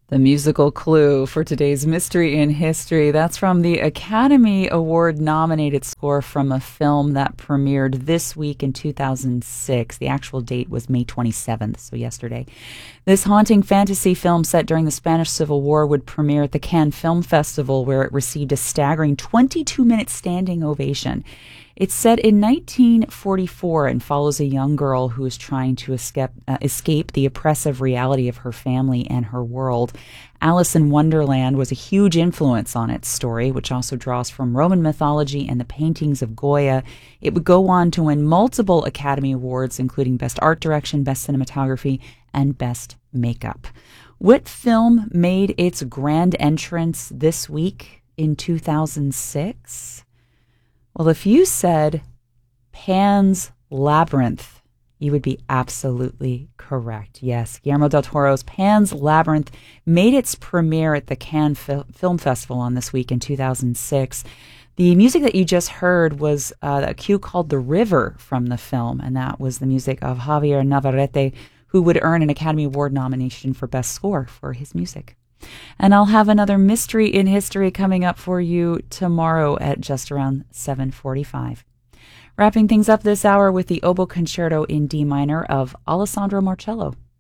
The musical clue for today's Mystery in History. That's from the Academy Award nominated score from a film that premiered this week in 2006. The actual date was May 27th, so yesterday. This haunting fantasy film set during the Spanish Civil War would premiere at the Cannes Film Festival, where it received a staggering 22-minute standing ovation. It's set in 1944 and follows a young girl who is trying to escape the oppressive reality of her family and her world. Alice in Wonderland was a huge influence on its story, which also draws from Roman mythology and the paintings of Goya. It would go on to win multiple Academy Awards, including Best Art Direction, Best Cinematography, and Best Makeup. What film made its grand entrance this week in 2006? Well, if you said Pan's Labyrinth, you would be absolutely correct. Yes, Guillermo del Toro's Pan's Labyrinth made its premiere at the Cannes Film Festival on this week in 2006. The music that you just heard was a cue called The River from the film, and that was the music of Javier Navarrete, who would earn an Academy Award nomination for Best Score for his music. And I'll have another Mystery in History coming up for you tomorrow at just around 7:45. Wrapping things up this hour with the Oboe Concerto in D minor of Alessandro Marcello.